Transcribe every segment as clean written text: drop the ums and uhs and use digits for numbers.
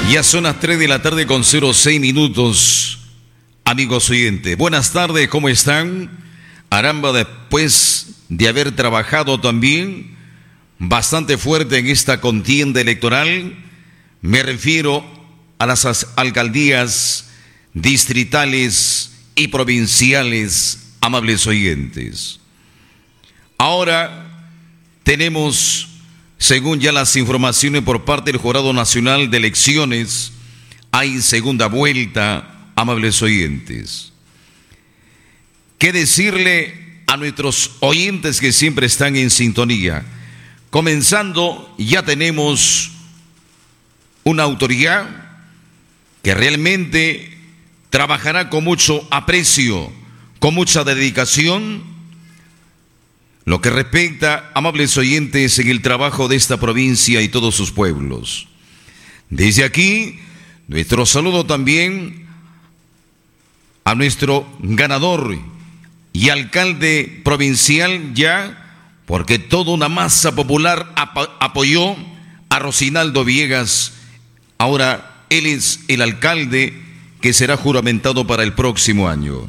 Ya son las 3 de la tarde con 06 minutos, amigos oyentes. Buenas tardes, ¿cómo están? Caramba, después de haber trabajado también bastante fuerte en esta contienda electoral, me refiero a las alcaldías distritales y provinciales, amables oyentes. Ahora tenemos, según ya las informaciones por parte del Jurado Nacional de Elecciones, hay segunda vuelta, amables oyentes. ¿Qué decirle a nuestros oyentes que siempre están en sintonía? Comenzando, ya tenemos una autoridad que realmente trabajará con mucho aprecio, con mucha dedicación, lo que respecta, amables oyentes, en el trabajo de esta provincia y todos sus pueblos. Desde aquí, nuestro saludo también a nuestro ganador y alcalde provincial ya, porque toda una masa popular apoyó a Rocinaldo Villegas. Ahora él es el alcalde que será juramentado para el próximo año.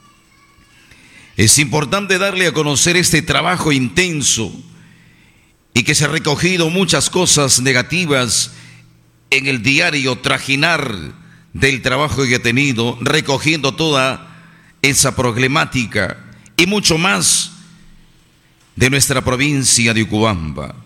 Es importante darle a conocer este trabajo intenso y que se ha recogido muchas cosas negativas en el diario trajinar del trabajo que ha tenido, recogiendo toda esa problemática y mucho más de nuestra provincia de Ucubamba.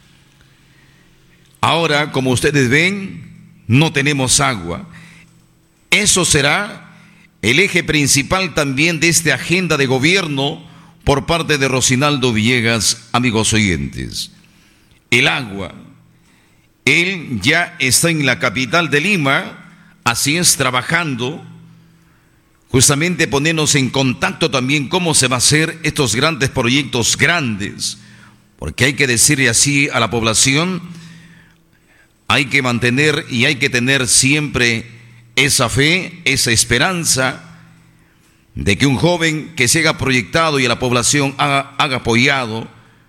Ahora, como ustedes ven, no tenemos agua. Eso será el eje principal también de esta agenda de gobierno por parte de Rocinaldo Villegas, amigos oyentes. El agua. Él ya está en la capital de Lima, así es, trabajando, justamente ponernos en contacto también cómo se va a hacer estos grandes proyectos grandes, porque hay que decirle así a la población, hay que mantener y hay que tener siempre esa fe, esa esperanza de que un joven que se haya proyectado y a la población haga apoyado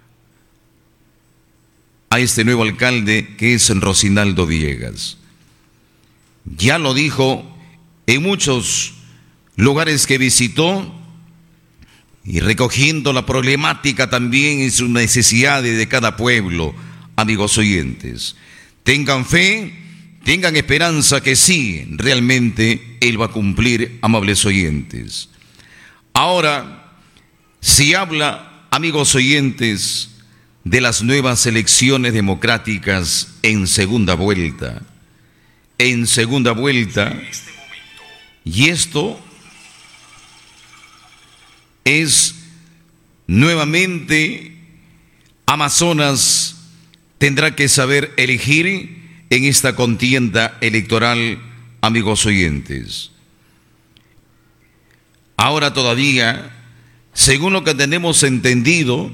a este nuevo alcalde que es Rocinaldo Villegas. Ya lo dijo en muchos lugares que visitó y recogiendo la problemática también y sus necesidades de cada pueblo, amigos oyentes. Tengan fe, tengan esperanza que sí, realmente él va a cumplir, amables oyentes. Ahora, si habla, amigos oyentes, de las nuevas elecciones democráticas en segunda vuelta. En segunda vuelta, y esto es nuevamente Amazonas tendrá que saber elegir en esta contienda electoral, amigos oyentes. Ahora todavía, según lo que tenemos entendido,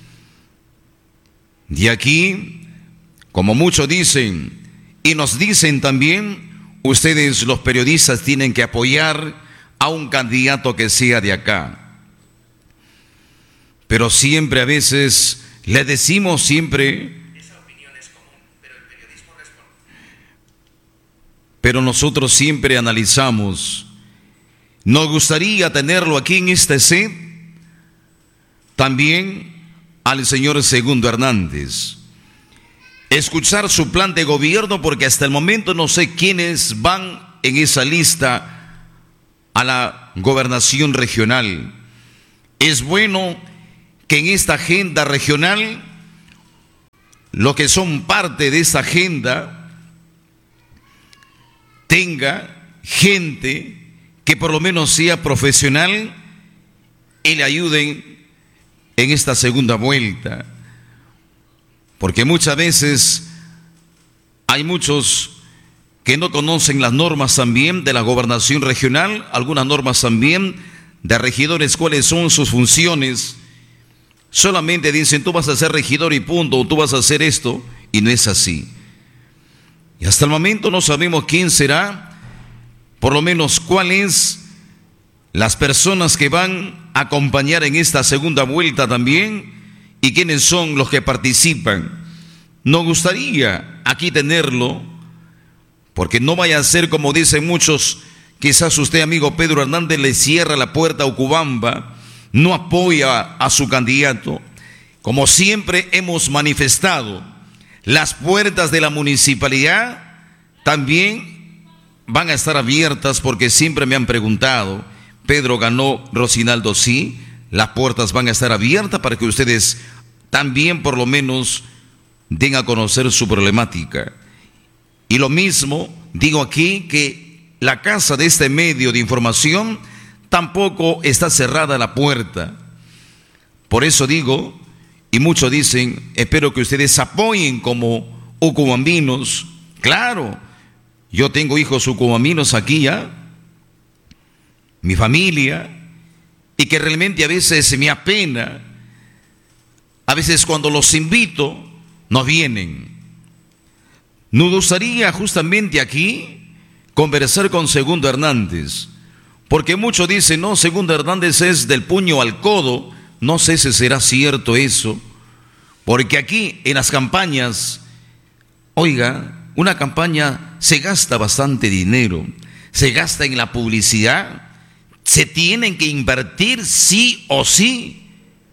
de aquí, como muchos dicen, y nos dicen también, ustedes los periodistas tienen que apoyar a un candidato que sea de acá. Pero siempre a veces le decimos siempre, pero nosotros siempre analizamos. Nos gustaría tenerlo aquí en este set también al señor Segundo Hernández, escuchar su plan de gobierno, porque hasta el momento no sé quiénes van en esa lista a la gobernación regional. Es bueno que en esta agenda regional, lo que son parte de esta agenda, tenga gente que por lo menos sea profesional y le ayuden en esta segunda vuelta, porque muchas veces hay muchos que no conocen las normas también de la gobernación regional, algunas normas también de regidores, cuáles son sus funciones. Solamente dicen, tú vas a ser regidor y punto, o tú vas a hacer esto, y no es así. Y hasta el momento no sabemos quién será, por lo menos cuáles las personas que van a acompañar en esta segunda vuelta también, y quiénes son los que participan. Nos gustaría aquí tenerlo porque no vaya a ser como dicen muchos, quizás usted, amigo Pedro Hernández, le cierra la puerta a Ucubamba, no apoya a su candidato. Como siempre hemos manifestado, las puertas de la municipalidad también van a estar abiertas, porque siempre me han preguntado, Pedro ganó, Rocinaldo sí, las puertas van a estar abiertas para que ustedes también por lo menos den a conocer su problemática. Y lo mismo digo aquí, que la casa de este medio de información tampoco está cerrada la puerta. Por eso digo, y muchos dicen, espero que ustedes apoyen como ucubambinos. Claro, yo tengo hijos ucubambinos aquí ya, mi familia, y que realmente a veces me apena, a veces cuando los invito, no vienen. Nos gustaría justamente aquí conversar con Segundo Hernández, porque muchos dicen, no, Segundo Hernández es del puño al codo. No sé si será cierto eso, porque aquí en las campañas, oiga, una campaña se gasta bastante dinero, se gasta en la publicidad, se tienen que invertir sí o sí.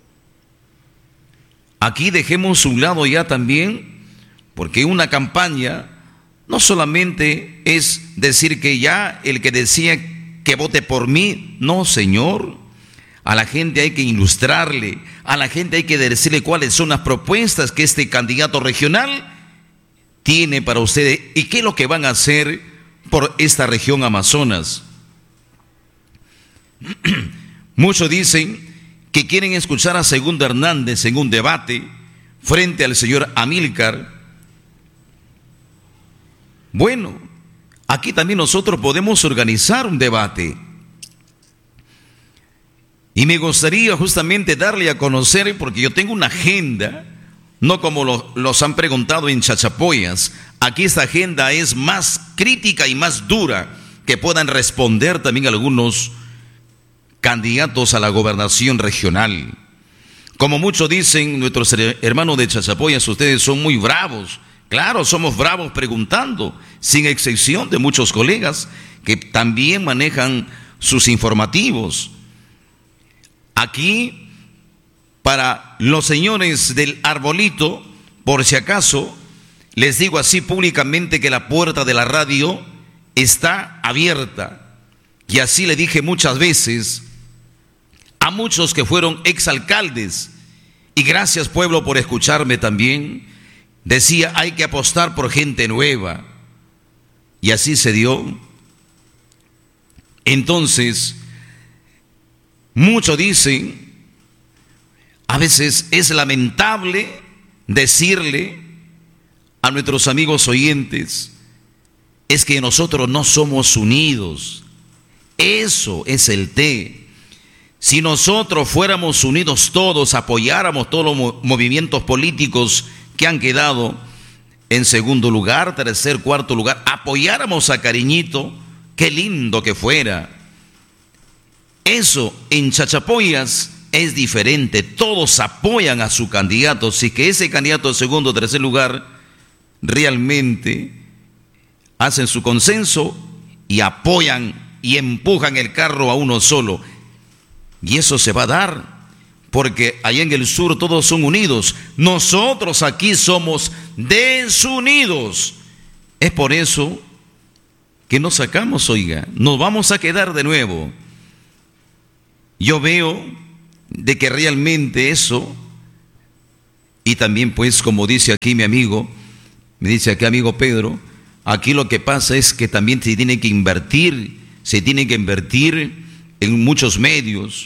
Aquí dejemos a un lado ya también, porque una campaña no solamente es decir que ya el que decía que vote por mí, no, señor. A la gente hay que ilustrarle, a la gente hay que decirle cuáles son las propuestas que este candidato regional tiene para ustedes y qué es lo que van a hacer por esta región Amazonas. Muchos dicen que quieren escuchar a Segundo Hernández en un debate frente al señor Amílcar. Bueno, aquí también nosotros podemos organizar un debate. Y me gustaría justamente darle a conocer, porque yo tengo una agenda, no como los han preguntado en Chachapoyas. Aquí esta agenda es más crítica y más dura, que puedan responder también algunos candidatos a la gobernación regional. Como muchos dicen, nuestros hermanos de Chachapoyas, ustedes son muy bravos. Claro, somos bravos preguntando, sin excepción de muchos colegas que también manejan sus informativos. Aquí, para los señores del arbolito, por si acaso, les digo así públicamente que la puerta de la radio está abierta. Y así le dije muchas veces a muchos que fueron exalcaldes, y gracias pueblo por escucharme también. Decía, hay que apostar por gente nueva, y así se dio. Entonces, muchos dicen, a veces es lamentable decirle a nuestros amigos oyentes, es que nosotros no somos unidos. Eso es el té. Si nosotros fuéramos unidos todos, apoyáramos todos los movimientos políticos que han quedado en segundo lugar, tercer, cuarto lugar, apoyáramos a Cariñito, qué lindo que fuera. Eso en Chachapoyas es diferente, todos apoyan a su candidato. Si que ese candidato de segundo o tercer lugar realmente hacen su consenso y apoyan y empujan el carro a uno solo. Y eso se va a dar, porque allá en el sur todos son unidos. Nosotros aquí somos desunidos. Es por eso que nos sacamos, oiga, nos vamos a quedar de nuevo. Yo veo de que realmente eso, y también pues como dice aquí mi amigo, me dice aquí amigo Pedro, aquí lo que pasa es que también se tiene que invertir en muchos medios.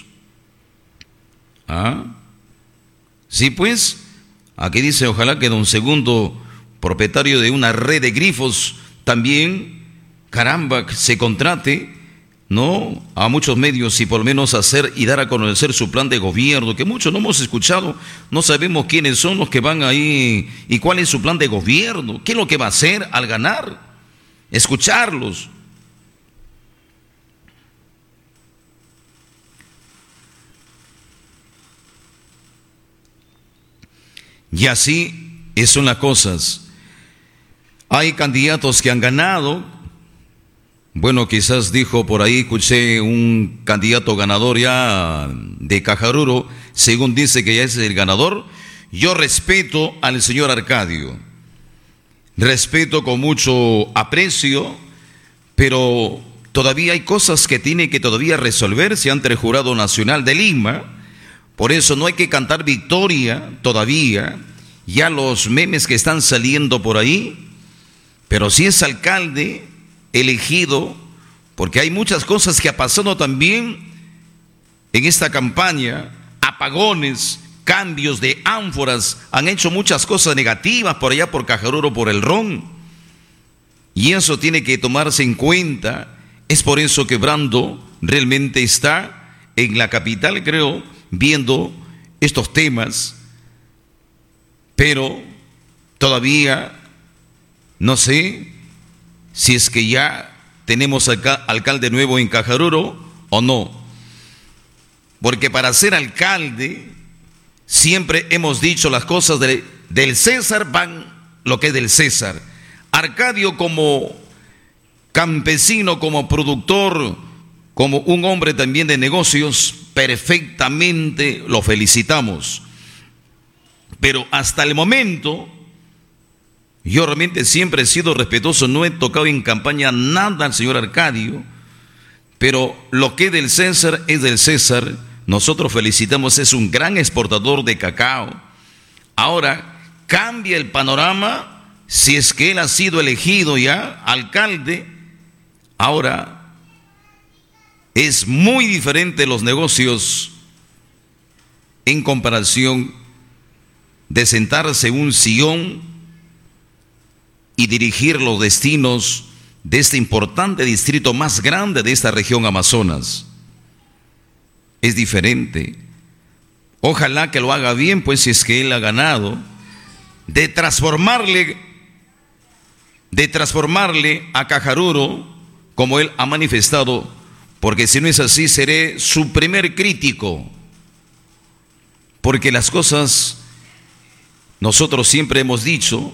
Sí, pues, aquí dice, ojalá que don Segundo, propietario de una red de grifos, también, caramba, se contrate, ¿no?, a muchos medios y por lo menos hacer y dar a conocer su plan de gobierno, que muchos no hemos escuchado, no sabemos quiénes son los que van ahí y cuál es su plan de gobierno, qué es lo que va a hacer al ganar, escucharlos. Y así son las cosas. Hay candidatos que han ganado, Bueno, quizás dijo por ahí, escuché un candidato ganador ya de Cajaruro, según dice que ya es el ganador. Yo respeto al señor Arcadio, respeto con mucho aprecio, pero todavía hay cosas que tiene que todavía resolverse ante el Jurado Nacional de Lima. Por eso no hay que cantar victoria todavía, ya los memes que están saliendo por ahí, pero si es alcalde elegido, porque hay muchas cosas que ha pasado también en esta campaña, apagones, cambios de ánforas, han hecho muchas cosas negativas por allá por Cajaruro, por el ron, y eso tiene que tomarse en cuenta. Es por eso que Brando realmente está en la capital, creo, viendo estos temas, pero todavía no sé si es que ya tenemos acá alcalde nuevo en Cajaruro o no, porque para ser alcalde siempre hemos dicho las cosas del César van lo que es del César. Arcadio, como campesino, como productor, como un hombre también de negocios, perfectamente lo felicitamos, pero hasta el momento yo realmente siempre he sido respetuoso, no he tocado en campaña nada al señor Arcadio, pero lo que es del César es del César. Nosotros felicitamos, es un gran exportador de cacao. Ahora cambia el panorama si es que él ha sido elegido ya alcalde. Ahora es muy diferente los negocios en comparación de sentarse en un sillón y dirigir los destinos de este importante distrito más grande de esta región Amazonas. Es diferente. Ojalá que lo haga bien, pues si es que él ha ganado, de transformarle a Cajaruro como él ha manifestado, porque si no es así seré su primer crítico, porque las cosas, nosotros siempre hemos dicho,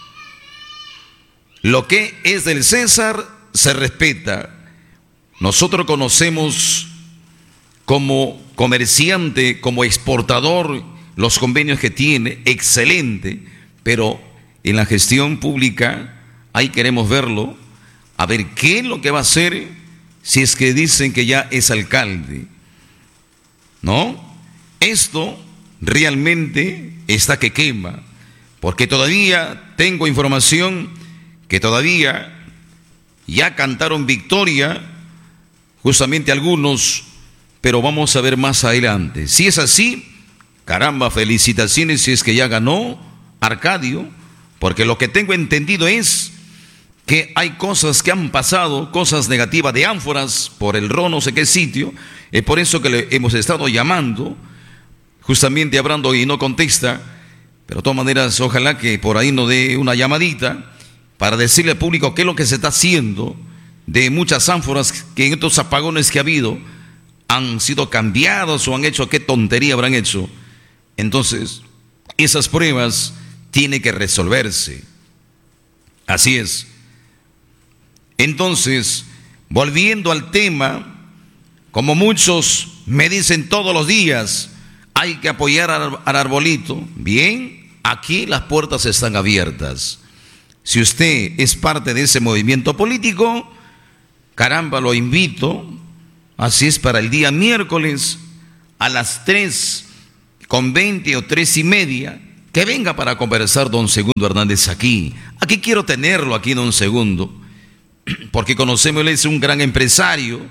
lo que es del César se respeta. Nosotros conocemos como comerciante, como exportador, los convenios que tiene, excelente, pero en la gestión pública ahí queremos verlo, a ver qué es lo que va a hacer si es que dicen que ya es alcalde, ¿no? Esto realmente está que quema, porque todavía tengo información que todavía ya cantaron victoria, justamente algunos, pero vamos a ver más adelante. Si es así, caramba, felicitaciones si es que ya ganó Arcadio, porque lo que tengo entendido es que hay cosas que han pasado, cosas negativas de ánforas por el ron, no sé qué sitio, es por eso que le hemos estado llamando, justamente hablando y no contesta, pero de todas maneras ojalá que por ahí nos dé una llamadita para decirle al público qué es lo que se está haciendo de muchas ánforas que en estos apagones que ha habido han sido cambiados o han hecho, qué tontería habrán hecho. Entonces, esas pruebas tienen que resolverse. Así es. Entonces, volviendo al tema, como muchos me dicen todos los días, hay que apoyar al arbolito. Bien, aquí las puertas están abiertas. Si usted es parte de ese movimiento político, caramba, lo invito, así es, para el día miércoles a las 3:20 o 3:30, que venga para conversar don Segundo Hernández aquí. Aquí quiero tenerlo aquí, don Segundo, porque conocemos, él es un gran empresario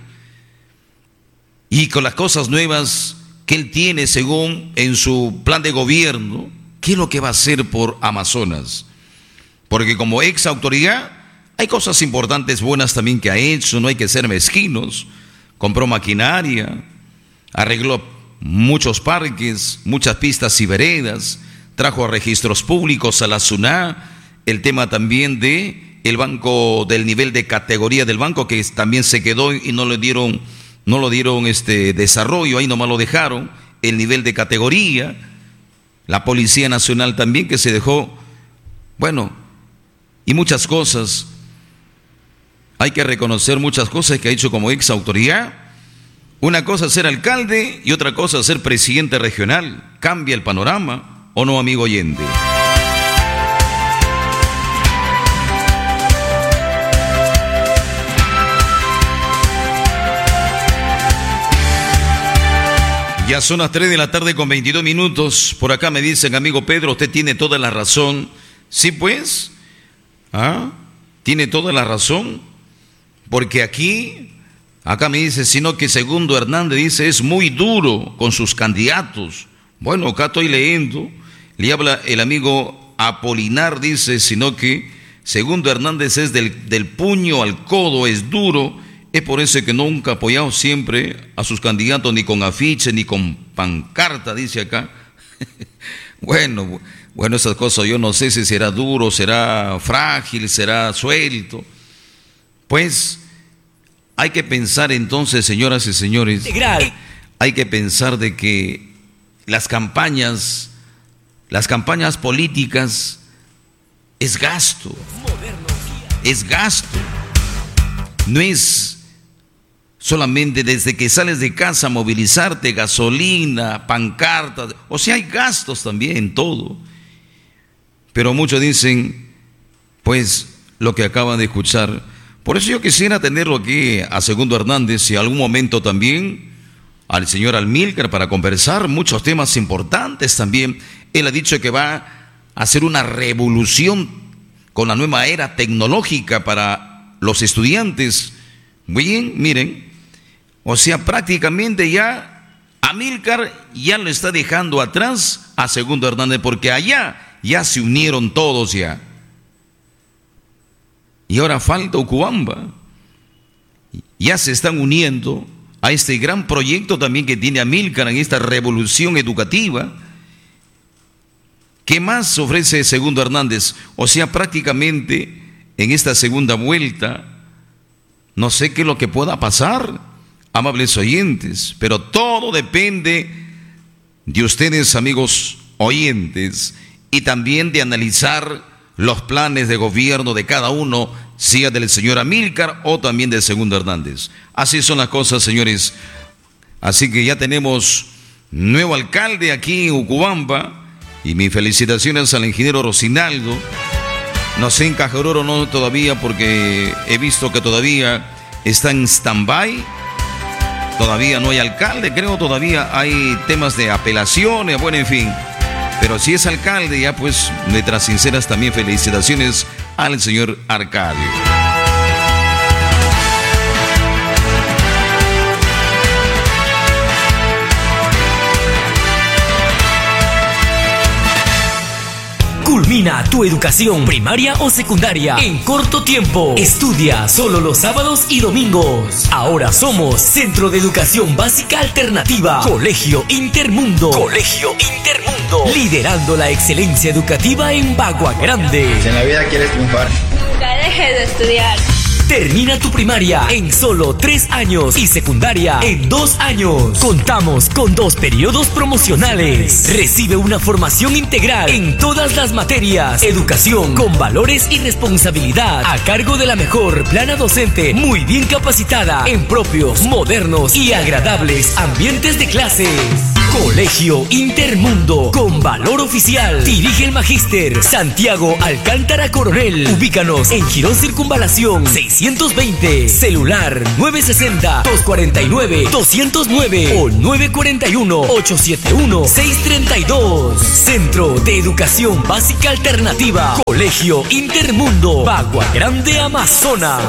y con las cosas nuevas que él tiene según en su plan de gobierno, ¿qué es lo que va a hacer por Amazonas? Porque como ex autoridad hay cosas importantes, buenas también que ha hecho, no hay que ser mezquinos. Compró maquinaria, arregló muchos parques, muchas pistas y veredas, trajo a registros públicos a la SUNA, el tema también de el banco, del nivel de categoría del banco, que también se quedó y no lo dieron desarrollo, ahí nomás lo dejaron, el nivel de categoría, la Policía Nacional también que se dejó, bueno, y muchas cosas. hay que reconocer muchas cosas que ha hecho como ex autoridad. Una cosa es ser alcalde y otra cosa es ser presidente regional. Cambia el panorama, ¿o no, amigo oyente? Ya son las 3 de la tarde con 22 minutos. Por acá me dicen, amigo Pedro, usted tiene toda la razón. Sí, pues, tiene toda la razón. Porque acá me dice, sino que Segundo Hernández dice, es muy duro con sus candidatos. Bueno, acá estoy leyendo, le habla el amigo Apolinar, dice, sino que Segundo Hernández es del puño al codo, es duro. Es por eso que nunca ha apoyado siempre a sus candidatos, ni con afiche, ni con pancarta, dice acá. Bueno, esas cosas yo no sé si será duro, será frágil, será suelto. Pues hay que pensar entonces, señoras y señores, hay que pensar de que las campañas políticas es gasto. No es solamente desde que sales de casa movilizarte, gasolina, pancartas, o sea, hay gastos también en todo. Pero muchos dicen, pues, lo que acaban de escuchar. Por eso yo quisiera tenerlo aquí a Segundo Hernández y algún momento también al señor Amílcar para conversar muchos temas importantes también. Él ha dicho que va a hacer una revolución con la nueva era tecnológica para los estudiantes. Bien, miren, o sea, prácticamente ya Amílcar ya lo está dejando atrás a Segundo Hernández, porque allá ya se unieron todos ya. Y ahora falta Ucubamba. Ya se están uniendo a este gran proyecto también que tiene Amílcar en esta revolución educativa. ¿Qué más ofrece Segundo Hernández? O sea, prácticamente en esta segunda vuelta, no sé qué es lo que pueda pasar, amables oyentes, pero todo depende de ustedes, amigos oyentes, y también de analizar los planes de gobierno de cada uno, sea del señor Amílcar o también del Segundo Hernández. Así son las cosas, señores. Así que ya tenemos nuevo alcalde aquí en Ucubamba, y mis felicitaciones al ingeniero Rocinaldo. No sé en Cajororo no todavía, porque he visto que todavía está en stand-by. Todavía no hay alcalde, creo todavía hay temas de apelaciones, bueno, en fin. Pero si es alcalde, ya pues, nuestras sinceras también felicitaciones al señor Arcadio. Culmina tu educación primaria o secundaria en corto tiempo. Estudia solo los sábados y domingos. Ahora somos Centro de Educación Básica Alternativa. Colegio Intermundo. Colegio Intermundo. Liderando la excelencia educativa en Bagua Grande. Si en la vida quieres triunfar, nunca dejes de estudiar. Termina tu primaria en solo 3 años y secundaria en 2 años. Contamos con 2 periodos promocionales. Recibe una formación integral en todas las materias. Educación con valores y responsabilidad a cargo de la mejor plana docente, muy bien capacitada en propios, modernos y agradables ambientes de clases. Colegio Intermundo, con valor oficial. Dirige el magíster Santiago Alcántara Coronel. Ubícanos en Girón Circunvalación 620. Celular 960-249-209 o 941-871-632. Centro de Educación Básica Alternativa. Colegio Intermundo, Bagua Grande, Amazonas.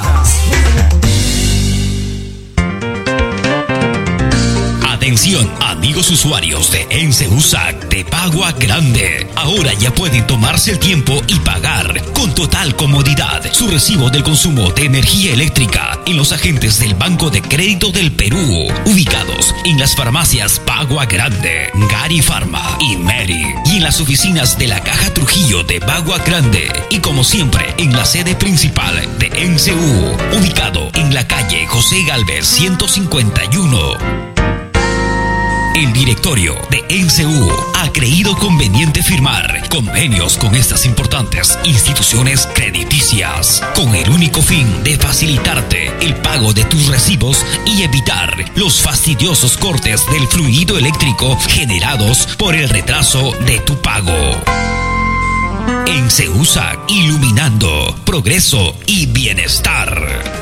Atención, amigos usuarios de ENSE-USAC de Bagua Grande. Ahora ya pueden tomarse el tiempo y pagar con total comodidad su recibo del consumo de energía eléctrica en los agentes del Banco de Crédito del Perú, ubicados en las farmacias Bagua Grande, Gari Pharma y Meri, y en las oficinas de la Caja Trujillo de Bagua Grande, y como siempre en la sede principal de ENSE-U, ubicado en la calle José Gálvez 151. El directorio de ENSE-U ha creído conveniente firmar convenios con estas importantes instituciones crediticias, con el único fin de facilitarte el pago de tus recibos y evitar los fastidiosos cortes del fluido eléctrico generados por el retraso de tu pago. En CEUSAC, iluminando progreso y bienestar.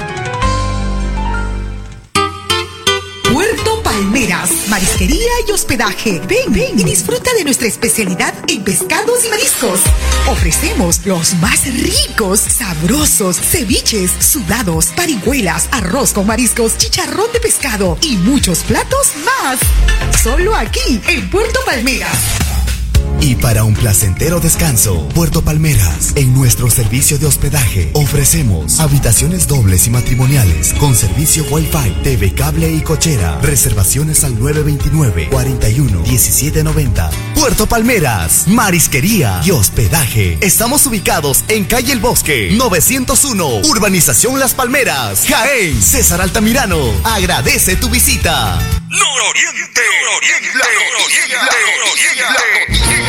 Puerto Palmeras, marisquería y hospedaje. Ven y disfruta de nuestra especialidad en pescados y mariscos. Ofrecemos los más ricos, sabrosos ceviches, sudados, parihuelas, arroz con mariscos, chicharrón de pescado y muchos platos más. Solo aquí en Puerto Palmeras. Y para un placentero descanso, Puerto Palmeras, en nuestro servicio de hospedaje, ofrecemos habitaciones dobles y matrimoniales con servicio Wi-Fi, TV cable y cochera. Reservaciones al 929-41-1790. Puerto Palmeras, marisquería y hospedaje. Estamos ubicados en calle El Bosque, 901, Urbanización Las Palmeras, Jaén. César Altamirano agradece tu visita. Nororiente, la noticia.